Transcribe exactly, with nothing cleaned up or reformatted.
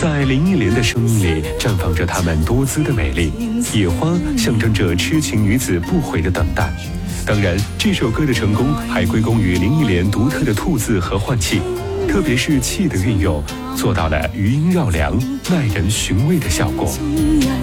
在林忆莲的声音里绽放着她们多姿的美丽，野花象征着痴情女子不悔的等待。当然，这首歌的成功还归功于林忆莲独特的吐字和换气，特别是气的运用，做到了余音绕梁、耐人寻味的效果。